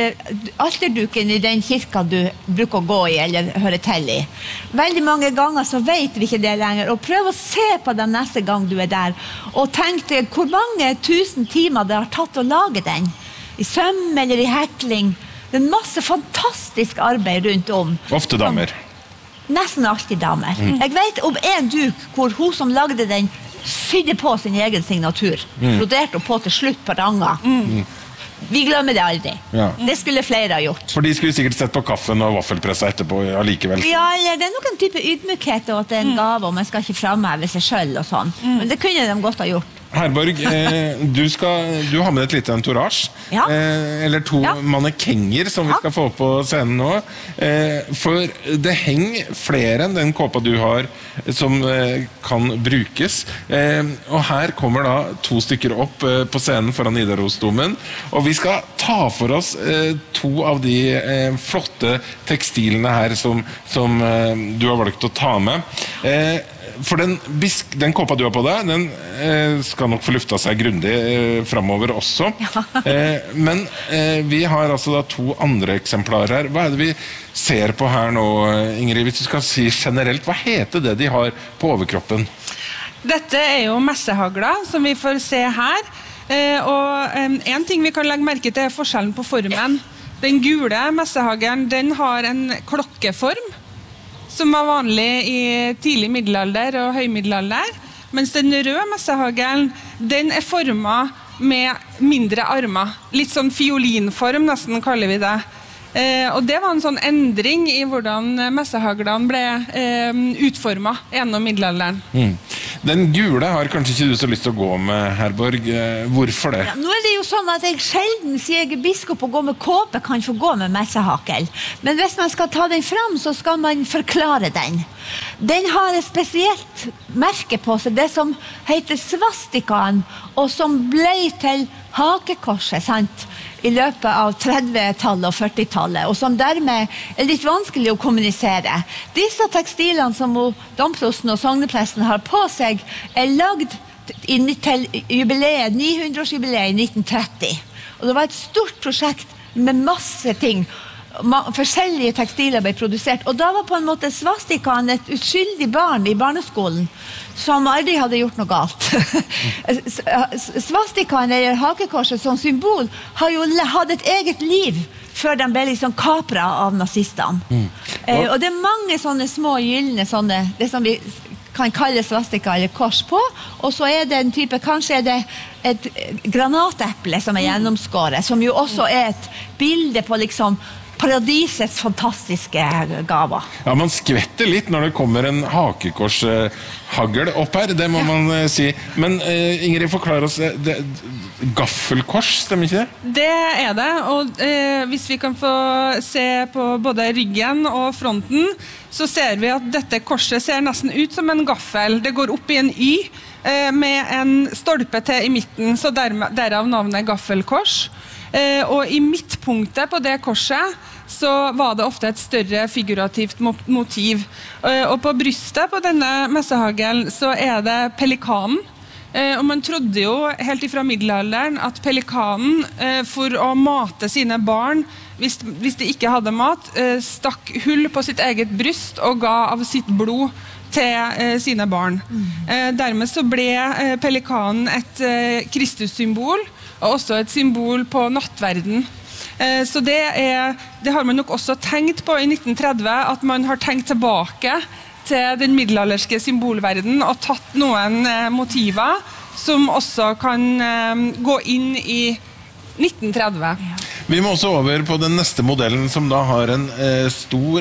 alterduken i den kirka du bruker å gå i eller høre til i? Veldig mange ganger så vet vi ikke det lenger, og prøv å se på den neste gang du der, og tenk deg hvor mange 1000 timer det har tatt å lage den, i søm eller i hekling. Det masse fantastisk arbeid rundt om. Ofte damer. nesten alltid damer. Jeg vet om en duk hvor hun som lagde den sydde på sin egen signatur. Broderte hun på til slutt på ranga. Vi glemmer det aldri. Ja. Det skulle flere ha gjort. For de skulle sikkert sett på kaffen og vaffelpressa etterpå allikevel. Ja, eller det er noen type ydmykhet og at det er en gave, og man skal ikke fremheve seg selv og sånn. Men det kunne de godt ha gjort. Herborg, du har med et lite entourage, Ja. eller to Ja. mannekenger som vi skal få på scenen nå. For det henger flere enn den kåpa du har som kan brukes. Og her kommer da 2 stykker opp på scenen foran Nidarosdomen, og vi skal ta for oss 2 av de flotte tekstilene her som du har valgt å ta med. For den kåpa du har på deg, den skal nok få lufta seg grundig fremover også. Men vi har altså da 2 andre eksemplarer her. Hva er det vi ser på her nå, Ingrid? Hvis du skal si generelt, hva heter det de har på overkroppen? Dette er jo messehagler, som vi får se her. Og en ting vi kan legge merke til er forskjellen på formen. Den gule messehagelen, den har en klokkeform, som var vanlig i tidlig middelalder og høymiddelalder, mens den røde messehagelen, den er formet med mindre armer. Litt sånn fiolinform, nesten kaller vi det. Og det var en sånn endring i hvordan messehaglene ble utformet gjennom middelalderen. Den gule har kanskje ikke du så lyst til å gå med, Herborg. Hvorfor det? Ja, nå er det jo sånn at jeg sjelden sier jeg er biskop og gå med kåpe kan få gå med messehakel. Men hvis man skal ta den frem, så skal man forklare den. Den har et spesielt merke på seg, det som heter svastikaen, og som ble til hakekorset, sant? I løpet av 30-tallet og 40-tallet, og som dermed er litt vanskelig å kommunisere. Disse tekstilene som domprosten og sognepresten har på seg, er lagd til jubileet, 900-årsjubileet i 1930. Og det var et stort prosjekt med masse ting. Forskjellige tekstiler ble produsert, og da var på en måte svastikaen et uskyldig barn i barneskolen som aldri hadde gjort noe galt. Svastikaen eller hakekorset som symbol har jo hatt et eget liv før de ble liksom kapret av nazistene. Og det er mange sånne små gyllene, det som vi kan kalle svastika eller kors på, og så er det en type, kanskje er det et granateple som er gjennomskåret, som jo også er et bilde på liksom paradisets fantastiske gaver. Ja, man skvetter litt når det kommer en hakekorshagl opp her, det må man si. Men Ingrid, forklar oss, gaffelkors, stemmer ikke det? Det er det, og hvis vi kan få se på både ryggen og fronten, så ser vi at dette korset ser nesten ut som en gaffel. Det går opp i en Y med en stolpe til i midten, så derav navnet gaffelkors. Og i midtpunktet på det korset så var det ofte et større figurativt motiv. Og på brystet på denne messehagelen så er det pelikanen. Og man trodde jo helt ifra middelalderen at pelikanen for å mate sine barn, hvis de ikke hadde mat, stakk hull på sitt eget bryst og ga av sitt blod til sine barn. Dermed så ble pelikanen et Kristus-symbol, og også et symbol på nattverden. Så det har man nok også tenkt på i 1930, at man har tenkt tilbake til den middelalderske symbolverden og tatt noen motiver som også kan gå inn i 1930. Vi må også over på den neste modellen som da har en stor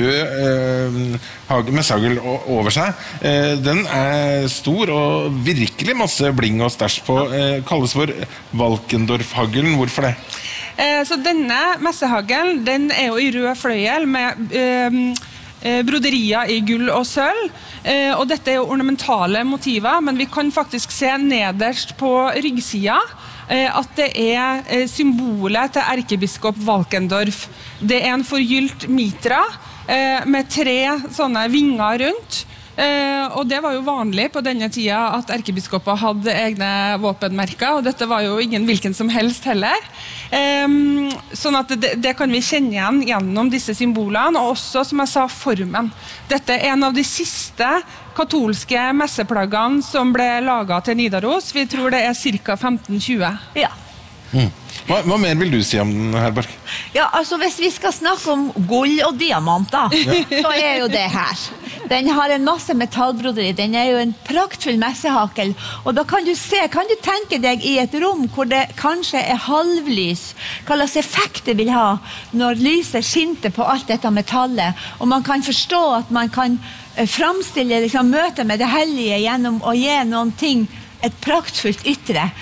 rød messehagel over seg. Den er stor og virkelig masse bling og stæsj på. Kalles for Valkendorf-hagelen. Hvorfor det? Så denne messehagelen, den er jo i rød fløyel med broderier i gull og sølv, og dette er jo ornamentale motiver, men vi kan faktisk se nederst på ryggsida at det er symbolet til erkebiskop Valkendorf. Det er en forgylt mitra med 3 sånne vinger rundt, og det var jo vanlig på denne tida at erkebiskoper hadde egne våpenmerker, og dette var jo ingen hvilken som helst heller. Sånn at det kan vi kjenne igjen gjennom disse symbolene, og også, som jeg sa, formen. Dette er en av de siste katolske messeplaggene som ble laget til Nidaros. Vi tror det er ca. 1520. Ja. Hva mer vil du si om den, Herborg? Ja, altså hvis vi skal snakke om gull og diamanter, så jo det her. Den har en masse metallbroderi, den jo en praktfull messehakel, og da kan du tenke deg i et rom hvor det kanskje halvlys, hva slags effekt det vil ha når lyset skinte på alt dette metallet, og man kan forstå at man kan framstille liksom, møtet med det hellige gjennom å gi noen ting et praktfullt ytre.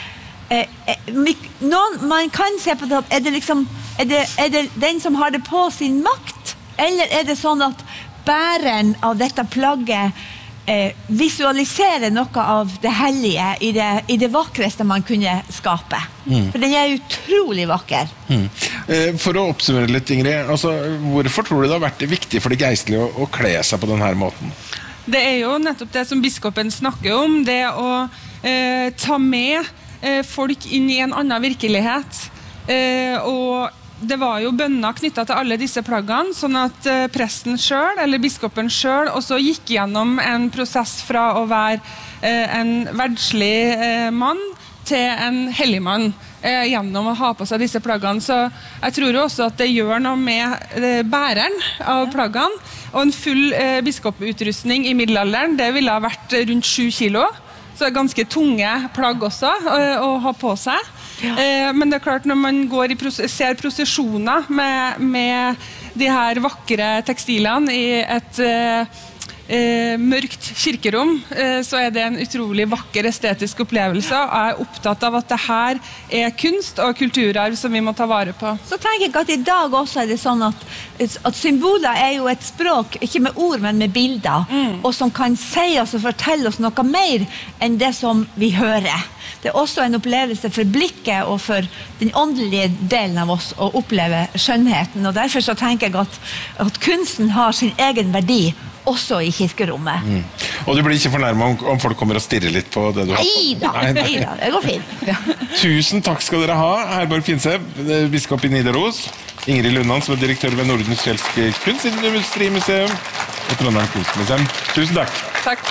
Man kan se på det, er det den som har det på sin makt, eller det sånn at bæreren av dette plagget visualiserer noe av det hellige i det vakreste man kunne skape. For den utrolig vakker. For å oppsummere litt, Ingrid, altså, hvorfor tror du det har vært viktig for de geistlige å kle seg på denne måten? Det jo nettopp det som biskopen snakker om, det å ta med folk inn i en annen virkelighet, og det var jo bønner knyttet til alle disse plaggene, sånn at presten selv, eller biskopen selv, også gikk gjennom en prosess fra å være en verdslig mann til en hellig mann gjennom å ha på seg disse plaggene. Så jeg tror også at det gjør noe med bæreren av plaggene, og en full biskoputrustning i middelalderen, det ville ha vært rundt 7 kilo. Så det ganske tunge plagg også å ha på seg. Ja. Men det klart, når man ser prosesjoner med de her vakre tekstilene i et mørkt kirkerom, så det en utrolig vakker estetisk opplevelse, og jeg opptatt av at det her kunst og kulturarv som vi må ta vare på. Så tenker jeg at i dag også det sånn at symboler jo et språk, ikke med ord, men med bilder, og som kan si oss og fortelle oss noe mer enn det som vi hører. Det også en opplevelse for blikket og for den åndelige delen av oss å oppleve skjønnheten, og derfor så tenker jeg at kunsten har sin egen verdi også i kirkerommet. Og du blir ikke fornærmet om folk kommer og stirrer litt på det du har på? Neida, det går fint. Ja. Tusen takk skal dere ha, Herborg Finseb, biskop i Nidaros, Ingrid Lundan, som direktør ved Nordens Fjelske Kunstindustrimuseum og Trondheim Kunstmuseum. Tusen takk. Takk.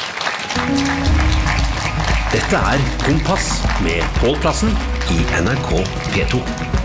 Dette Kompass med Pål Plassen i NRK P2.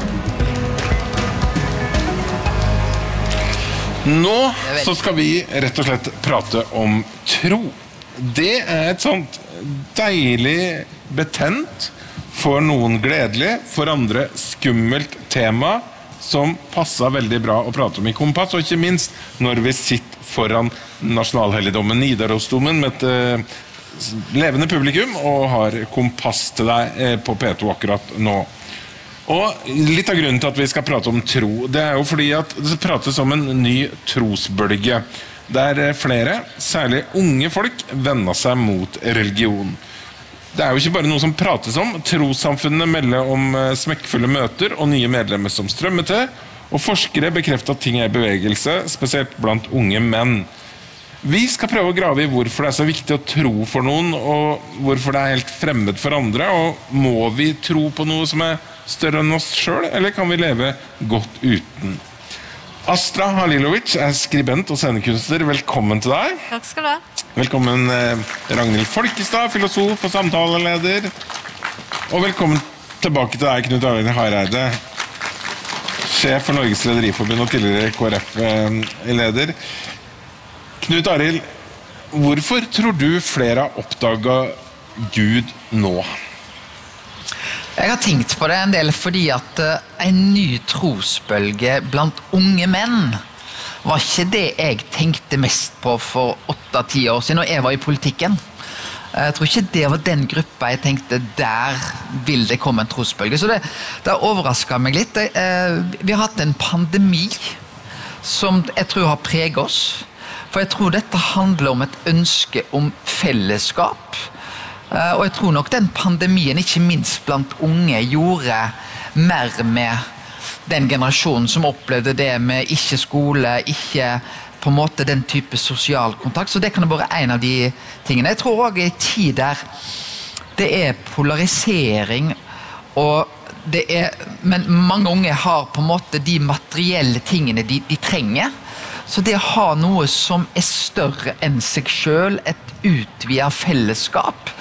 Nå så skal vi rett og slett prate om tro. Det et sånt deilig betent, for noen gledelig, for andre skummelt tema, som passer veldig bra å prate om i Kompass, og ikke minst når vi sitter foran nasjonalhelligdommen Nidarosdomen med et levende publikum, og har Kompass til deg på P2 akkurat nå. Og litt av grunnen til at vi skal prate om tro, det jo fordi at det prates om en ny trosbølge, der flere, særlig unge folk, vender seg mot religion. Det jo ikke bare noe som prates om, trossamfunnene melder om smekkfulle møter og nye medlemmer som strømmer til, og forskere bekrefter at ting i bevegelse, spesielt blant unge menn. Vi skal prøve å grave i hvorfor det så viktig å tro for noen, og hvorfor det helt fremmed for andre, og må vi tro på noe som større enn oss selv, eller kan vi leve godt uten? Astra Halilovic skribent og scenekunstner. Velkommen til deg. Takk skal du ha. Velkommen Ragnhild Folkestad, filosof og samtaleleder. Og velkommen tilbake til deg, Knut Arild Hareide, sjef for Norges Rederiforbund og tidligere KrF-leder. Knut Arild, hvorfor tror du flere har oppdaget Gud nå? Jeg har tenkt på det en del fordi at en ny trosbølge blant unge menn var ikke det jeg tenkte mest på for 8-10 år siden, når jeg var i politikken. Jeg tror ikke det var den gruppa jeg tenkte, der vil det komme en trosbølge. Så det overrasket meg litt. Vi har hatt en pandemi som jeg tror har preget oss. For jeg tror dette handler om et ønske om fellesskap. Og jeg tror nok den pandemien, ikke minst blant unge, gjorde mer med den generasjonen som opplevde det med ikke skole, ikke på en måte den type sosial kontakt. Så det kan være en av de tingene. Jeg tror også i tid der det polarisering, og men mange unge har på en måte de materielle tingene de trenger. Så det å ha noe som større enn seg selv, et utvidet fellesskap,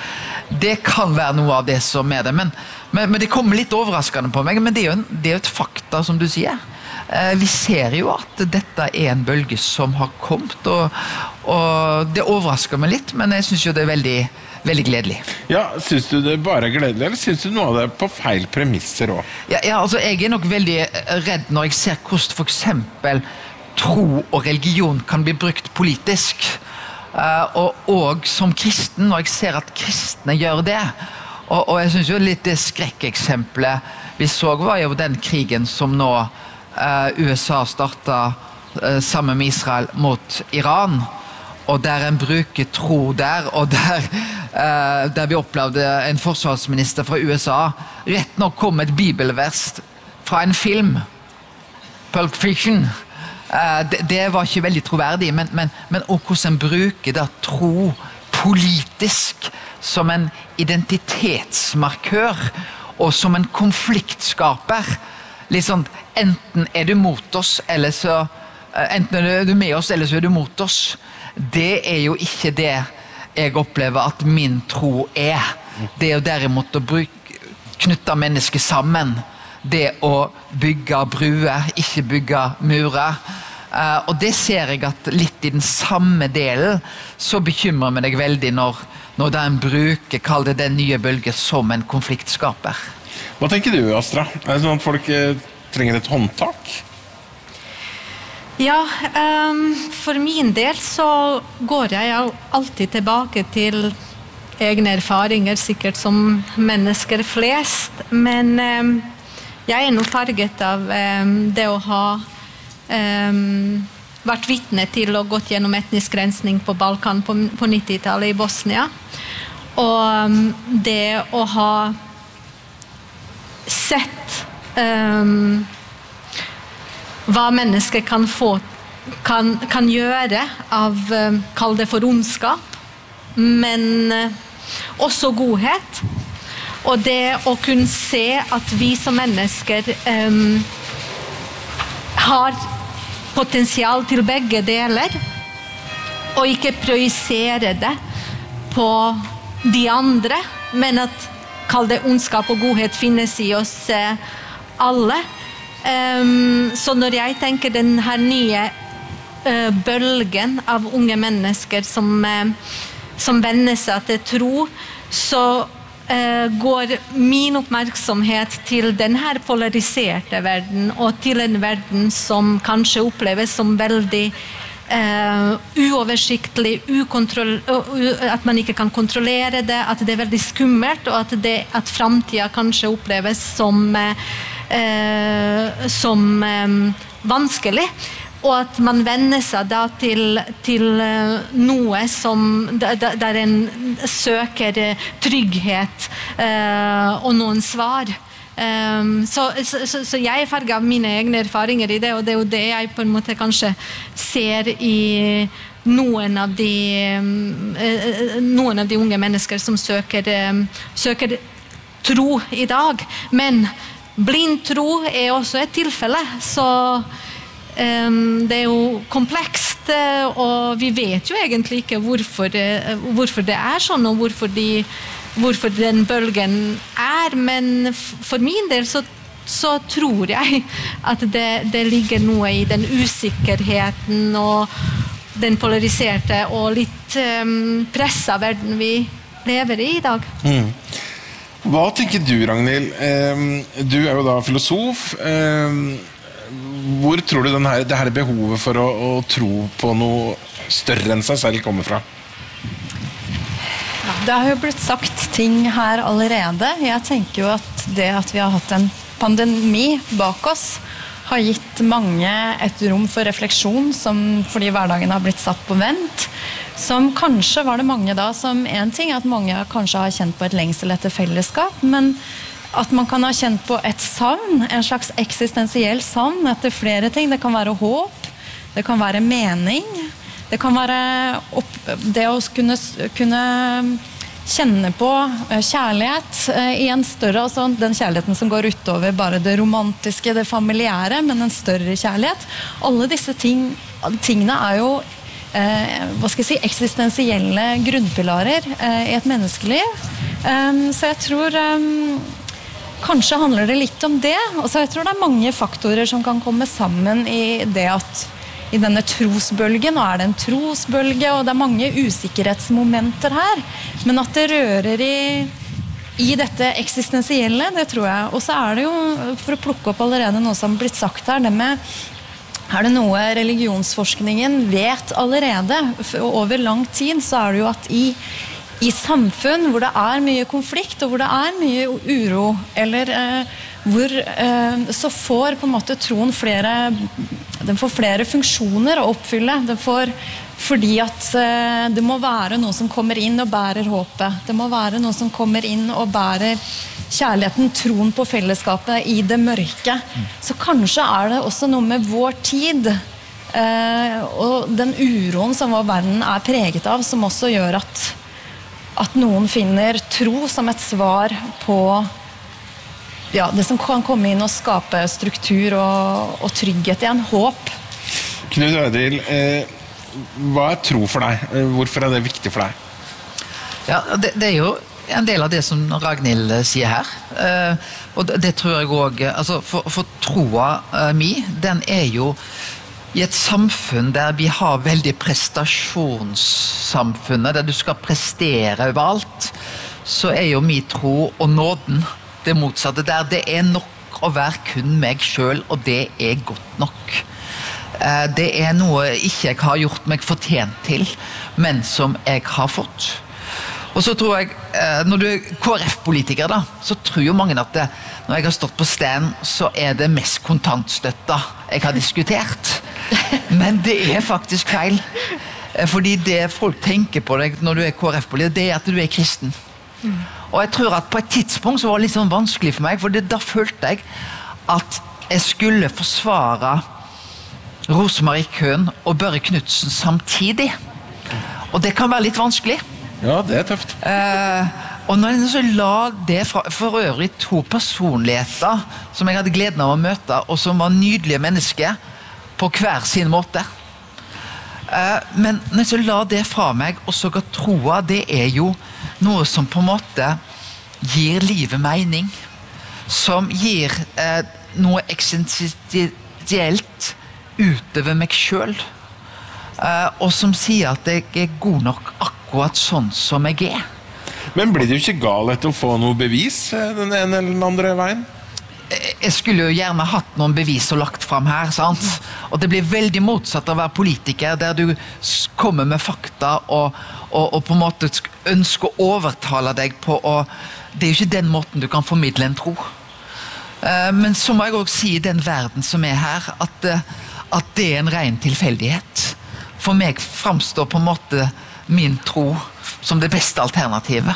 Det kan være noe av det som det, men det kommer litt overraskende på meg, men det er jo et fakta, som du sier. Vi ser jo at dette en bølge som har kommet, og det overrasker meg litt, men jeg synes jo det er veldig, veldig gledelig. Ja, synes du det bare er gledelig, eller synes du noe av det på feil premisser også? Ja, altså jeg nok veldig redd når jeg ser hvordan for eksempel tro og religion kan bli brukt politisk, og som kristen, når jeg ser at kristne gjør det, og jeg synes jo litt det skrekkeksemplet vi så var jo den krigen som nå USA startet sammen med Israel mot Iran, og der en bruker tro der, og der vi opplevde en forsvarsminister fra USA rett nok kom et bibelvers fra en film, Pulp Fiction. Det var ikke veldig troverdig, men hvordan en bruker da tro politisk som en identitetsmarkør og som en konfliktskaper. Litt sånn, enten du mot oss, eller så enten du med oss, eller så du mot oss. Det jo ikke det jeg opplever at min tro Det jo derimot å knytte mennesker sammen. Det å bygge bruer, ikke bygge murer. Og det ser jeg at litt i den samme delen så bekymrer meg veldig når den bruker, kall det den nye bølgen, som en konfliktskaper. Hva tenker du, Astra? Det sånn at folk trenger et håndtak? Ja, for min del så går jeg jo alltid tilbake til egne erfaringer, sikkert som mennesker flest, men jeg nå farget av det å ha vært vitne til og gått gjennom etnisk rensning på Balkan på 90-tallet i Bosnia, og det å ha sett hva mennesker kan gjøre av, kall det for ondskap, men også godhet, og det å kunne se at vi som mennesker har potensial til begge deler, og ikke projisere det på de andre, men at, kall det ondskap og godhet, finnes i oss alle. Så når jeg tenker den her nye bølgen av unge mennesker som vender seg til tro, så går min oppmerksomhet til den her polariserte verden, og til en verden som kanskje oppleves som veldig uoversiktlig, at man ikke kan kontrollere det, at det veldig skummelt, og at fremtiden kanskje oppleves som vanskelig, og at man vender seg da til noe som der en søker trygghet og noen svar. Så jeg farger av mine egne erfaringer i det, og det jo det jeg på en måte kanskje ser i noen av de unge mennesker som søker tro i dag. Men blind tro også et tilfelle, så det jo komplekst, og vi vet jo egentlig ikke hvorfor det sånn, og hvorfor den bølgen men for min del så tror jeg at det ligger noe i den usikkerheten og den polariserte og litt presset verden vi lever i dag. Hva tenker du, Ragnhild? Du jo da filosof. Hvor tror du det her behovet for å tro på noe større enn seg selv kommer fra? Ja, det har jo blitt sagt ting her allerede. Jeg tenker jo at det at vi har hatt en pandemi bak oss har gitt mange et rom for refleksjon fordi hverdagen har blitt satt på vent. Som kanskje var det mange da som en ting, at mange kanskje har kjent på et lengsel etter fellesskap, men at man kan ha kjent på et savn, en slags eksistensiell savn etter flere ting. Det kan være håp, det kan være mening, det kan være det å kunne kjenne på kjærlighet i en større, altså den kjærligheten som går utover bare det romantiske, det familiære, men en større kjærlighet. Alle disse tingene jo hva skal jeg si, eksistensielle grunnpilarer i et menneskeliv Så jeg tror kanskje handler det litt om det. Altså, jeg tror det mange faktorer som kan komme sammen i det at i denne trosbølgen, nå det en trosbølge, og det mange usikkerhetsmomenter her, men at det rører i dette eksistensielle, det tror jeg. Og så det jo, for å plukke opp allerede noe som har blitt sagt her, det med det noe religionsforskningen vet allerede over lang tid, så det jo at i samfunn hvor det mye konflikt og hvor det mye uro, eller hvor så får på en måte troen den får flere funksjoner å oppfylle. Den får, fordi at det må være noe som kommer inn og bærer håpet. Det må være noe som kommer inn og bærer kjærligheten, troen på fellesskapet i det mørke. Så kanskje det også noe med vår tid og den uroen som vår verden preget av, som også gjør at noen finner tro som et svar på det som kan komme inn og skape struktur og trygghet igjen, håp. Knut Ødil, hva tro for deg? Hvorfor det viktig for deg? Ja, det jo en del av det som Ragnhild sier her, og det tror jeg også, altså for troa mi, den jo i et samfunn der vi har veldig prestasjonssamfunnet, der du skal prestere overalt, så jo min tro og nåden det motsatte, der det nok å være kun meg selv, og det godt nok. Det noe ikke jeg har gjort meg fortjent til, men som jeg har fått. Og så tror jeg, når du KrF-politiker da, så tror jo mange at når jeg har stått på stand, så det mest kontantstøtta jeg har diskutert. Men det faktisk feil. Fordi det folk tenker på deg når du KrF-politiker, det at du kristen. Og jeg tror at på et tidspunkt så var det litt sånn vanskelig for meg, for da følte jeg at jeg skulle forsvare Rosemarie Köhn og Børre Knudsen samtidig. Og det kan være litt vanskelig. Ja, det tøft. Og når jeg så la det for øvrig to personligheter som jeg hadde gleden av å møte, og som var nydelige mennesker på hver sin måte. Men når jeg så la det fra meg, og så ga troa, det jo noe som på en måte gir livet mening, som gir noe eksistensielt utover meg selv, og som sier at jeg god nok akkurat sånn som jeg Men blir det jo ikke gal etter å få noe bevis den ene eller den andre veien? Jeg skulle jo gjerne hatt noen bevis og lagt frem her, sant? Og det blir veldig motsatt av å være politiker, der du kommer med fakta og på en måte ønsker å overtale deg på, og det jo ikke den måten du kan formidle en tro. Men så må jeg også si i den verden som her, at det en ren tilfeldighet. For meg framstår på en måte min tro som det beste alternativet.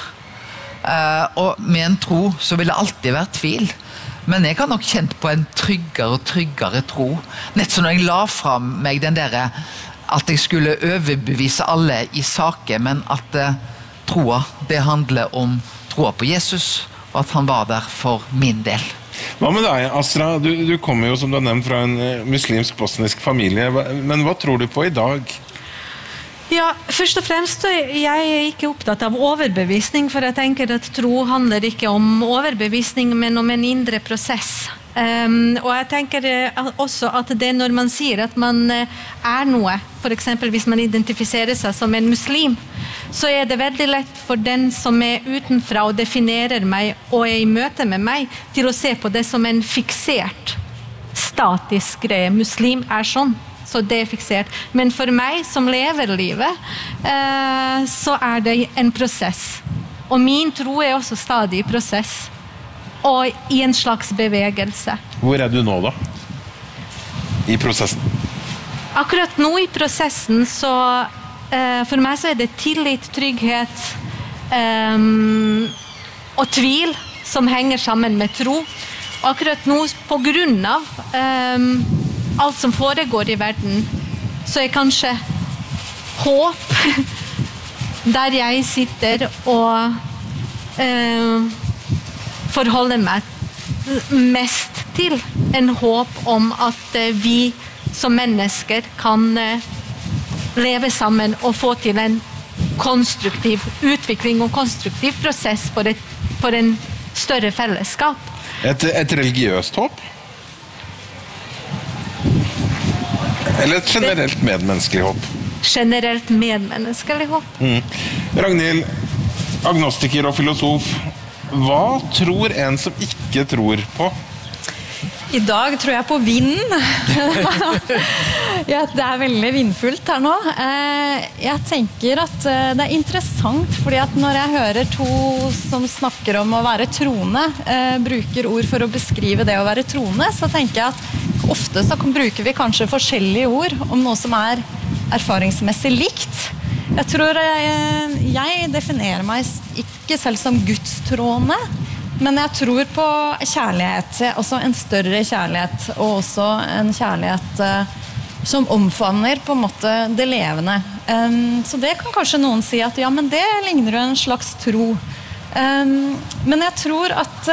Og med en tro så vil det alltid være tvil. Men jeg har nok kjent på en tryggere og tryggere tro. Nett som når jeg la frem meg den der at jeg skulle overbevise alle i saker, men at troa, det handler om troa på Jesus, og at han var der for min del. Hva med deg, Astra? Du kommer jo, som du har nevnt, fra en muslimsk-bosnisk familie. Men hva tror du på i dag? Ja, først og fremst jeg ikke opptatt av overbevisning, for jeg tenker at tro handler ikke om overbevisning, men om en indre prosess. Og jeg tenker også at det når man sier at man noe, for eksempel hvis man identifiserer seg som en muslim, så det veldig lett for den som utenfra og definerer meg og i møte med meg, til å se på det som en fiksert, statisk greie. Muslim sånn. Så det fiksert. Men for meg som lever livet, så det en prosess. Og min tro også stadig i prosess. Og i en slags bevegelse. Hvor du nå da? I prosessen? Akkurat nå i prosessen, så for meg så det tillit, trygghet og tvil som henger sammen med tro. Og akkurat nå, på grunn av alt som foregår i verden, så kanskje håp der jeg sitter og forholder meg mest til en håp om at vi som mennesker kan leve sammen og få til en konstruktiv utvikling og konstruktiv prosess for en større fellesskap. Et religiøst håp? Eller et generelt medmenneskelig håp? Generelt medmenneskelig håp. Ragnhild, agnostiker og filosof, hva tror en som ikke tror på? I dag tror jeg på vinden. Ja, det veldig vindfullt her nå. Jeg tenker at det interessant, fordi at når jeg hører to som snakker om å være troende, bruker ord for å beskrive det å være troende, så tenker jeg at ofte så bruker vi kanskje forskjellige ord om noe som erfaringsmessig likt. Jeg tror jeg definerer meg ikke selv som gudstroende, men jeg tror på kjærlighet, også en større kjærlighet, og også en kjærlighet som omfavner på en måte det levende. Så det kan kanskje noen si at ja, men det ligner jo en slags tro. Men jeg tror at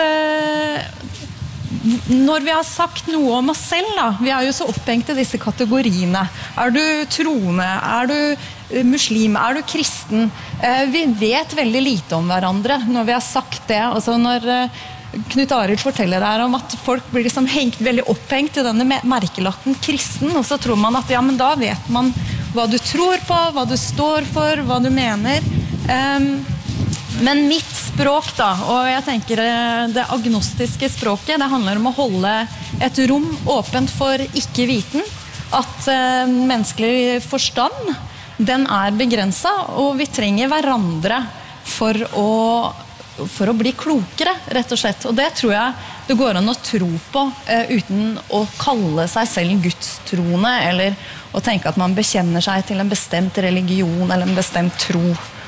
når vi har sagt noe om oss selv, da, vi jo så opphengt i disse kategoriene. Du troende? Du muslim? Du kristen? Vi vet veldig lite om hverandre når vi har sagt det. Altså når Knut Arild forteller her om at folk blir liksom veldig opphengt i denne merkelappen kristen, og så tror man at ja, men da vet man hva du tror på, hva du står for, hva du mener. Men mitt språk da, og jeg tenker det agnostiske språket, det handler om å holde et rom åpent for ikke-viten, at menneskelig forstand, den begrenset, og vi trenger hverandre for å bli klokere, rett og slett. Og det tror jeg det går an å tro på, uten å kalle seg selv gudstroende, eller å tenke at man bekjenner seg til en bestemt religion, eller en bestemt tro.